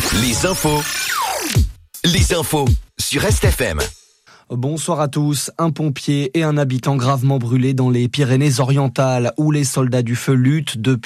Les infos sur RestFM. Bonsoir à tous. Un pompier et un habitant gravement brûlés dans les Pyrénées-Orientales où les soldats du feu luttent depuis